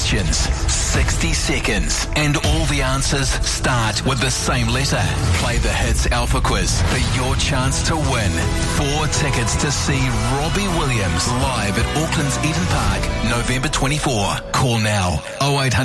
questions, 60 seconds, and all the answers start with the same letter. Play the Hits Alpha Quiz for your chance to win 4 tickets to see Robbie Williams live at Auckland's Eden Park, November 24. Call now, 0800